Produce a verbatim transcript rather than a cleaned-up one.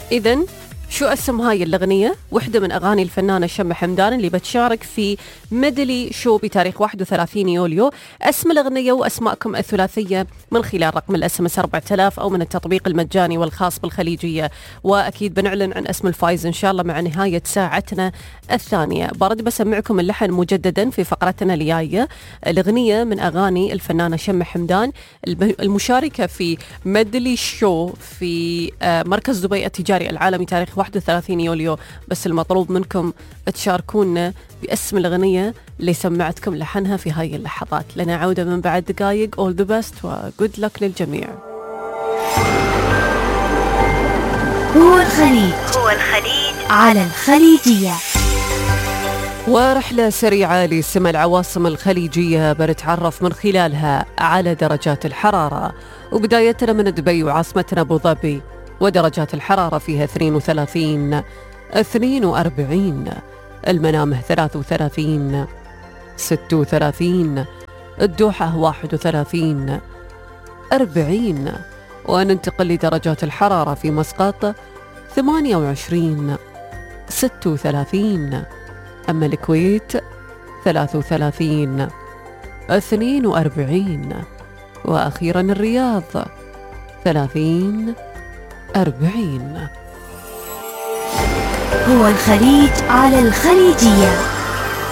إذن شو اسم هاي الأغنية؟ وحدة من أغاني الفنانة شمة حمدان اللي بتشارك في ميدلي شو بتاريخ واحد وثلاثين يوليو. اسم الأغنية وأسماءكم الثلاثية من خلال رقم الاس ام اس أربعة آلاف أو من التطبيق المجاني والخاص بالخليجية. وأكيد بنعلن عن اسم الفائز إن شاء الله مع نهاية ساعتنا الثانية. برد بسمعكم اللحن مجددا في فقرتنا الجاية. الأغنية من أغاني الفنانة شمة حمدان المشاركة في ميدلي شو في مركز دبي التجاري العالمي تاريخ واحد وثلاثين يوليو. بس المطلوب منكم تشاركونا باسم الأغنية اللي سمعتكم لحنها في هاي اللحظات. لنا عودة من بعد دقايق. all the best و good luck للجميع. هو الخليج هو الخليج على الخليجية. ورحلة سريعة لسمى العواصم الخليجية بنتعرف من خلالها على درجات الحرارة، وبدايتنا من دبي وعاصمتنا أبو ظبي، ودرجات الحرارة فيها اثنين وثلاثين، اثنين وأربعين، المنامه ثلاثة وثلاثين، ستة وثلاثين، الدوحة واحد وثلاثين، أربعين. وننتقل لدرجات الحرارة في مسقط ثمانية وعشرين، ستة وثلاثين، أما الكويت ثلاثة وثلاثين، اثنين وأربعين، وأخيرا الرياض ثلاثين، أربعين. هو الخليج على الخليجية.